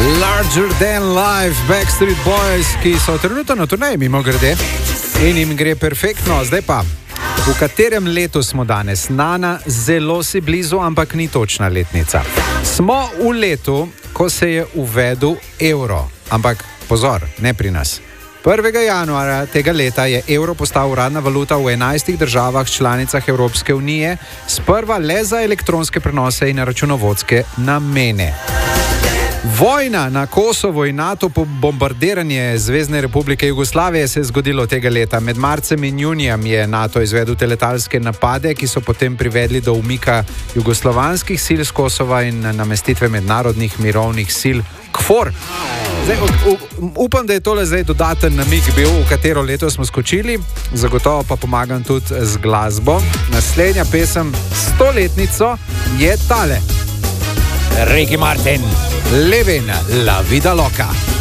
Larger Than Life, Backstreet Boys, ki so trenutno na turneji, mimogrede, in jim gre perfektno. Zdaj pa, v katerem letu smo danes? Nana, zelo si blizu, ampak ni točna letnica. Smo v letu, ko se je uvedel evro, ampak pozor, ne pri nas. 1. januarja tega leta je evro postal uradna valuta v 11 državah članicah Evropske unije, sprva le za elektronske prenose in računovodske namene. Vojna na Kosovo in NATO bombardiranje Zvezne republike Jugoslavije se je zgodilo tega leta. Med marcem in junijem je NATO izvedel letalske napade, ki so potem privedli do umika jugoslovanskih sil z Kosova in namestitve mednarodnih mirovnih sil KFOR. Zdaj, upam, da je tole zdaj dodaten namig bil, v katero leto smo skočili, zagotovo pa pomagam tudi z glasbo. Naslednja pesem 100-letnico je tale. Ricky Martin, Living La Vida Loca.